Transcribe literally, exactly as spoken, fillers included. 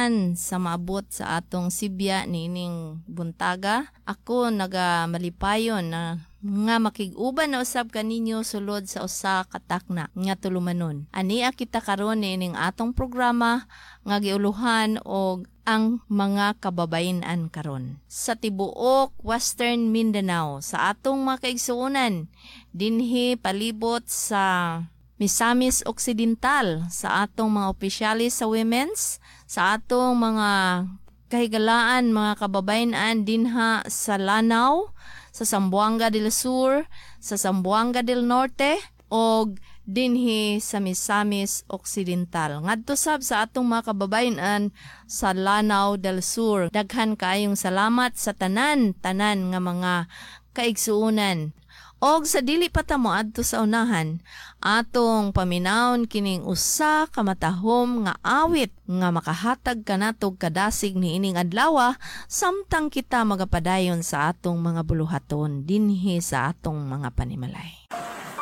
daan sa maabot sa atong sibya nining buntaga. Ako naga malipayon na nga makig-uban na usab kaninyo sulod sa usa ka takna nga tulumanon. Ania kita karon nining atong programa nga giuluhan og ang mga kababayen-an karon sa tibuok Western Mindanao sa atong mga kaigsuonan dinhi palibot sa Misamis Occidental, sa atong mga opisyalis sa women's, sa atong mga kahigalaan mga kababayan-an dinha sa Lanao, sa Zamboanga del Sur, sa Zamboanga del Norte, og dinhi sa Misamis Occidental. Ngadto sab sa atong mga kababayan-an sa Lanao del Sur. Daghan kaayong salamat sa tanan-tanan nga mga kaigsuonan. Og sa dili pa ta moadto sa unahan, atong paminawon kining usa ka matahom nga awit nga makahatag kanatog kadasig niining adlaw samtang kita magapadayon sa atong mga buluhaton dinhi sa atong mga panimalay.